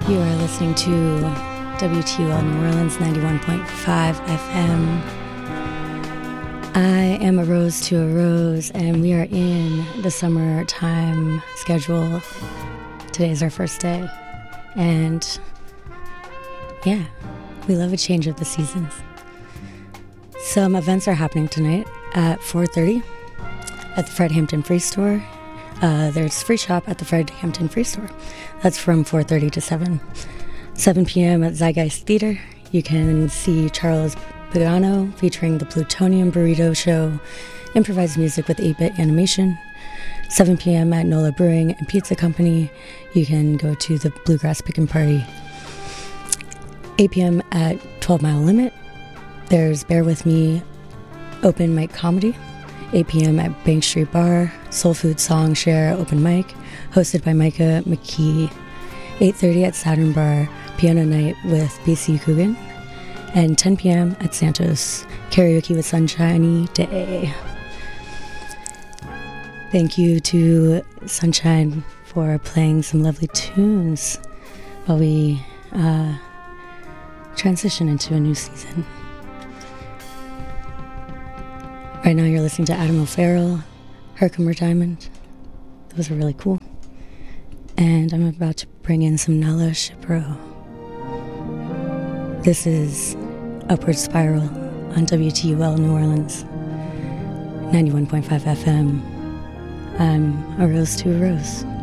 You are listening to WTUL New Orleans 91.5 FM. I am a rose to a rose, and we are in the summertime schedule. Today is our first day, and yeah, we love a change of the seasons. Some events are happening tonight at 4:30 at the Fred Hampton Free Store. There's free shop at the Fred Hampton Free Store. That's from 4:30 to 7. 7 p.m. at Zeitgeist Theater. You can see Charles Pagano featuring the Plutonium Burrito Show, improvised music with 8-bit animation. 7 p.m. at Nola Brewing and Pizza Company. You can go to the Bluegrass Pickin' Party. 8 p.m. at 12 Mile Limit. There's Bear With Me open mic comedy. 8 p.m. at Bank Street Bar, Soul Food Song Share open mic, hosted by Micah McKee. 8:30 at Saturn Bar, piano night with BC Coogan. And 10 p.m. at Santos, karaoke with Sunshiny Day. Thank you to Sunshine for playing some lovely tunes while we transition into a new season. Right now you're listening to Adam O'Farrell, Herkimer Diamond. Those are really cool. And I'm about to bring in some Nala Shipro. This is Upward Spiral on WTUL New Orleans, 91.5 FM. I'm a rose to a rose.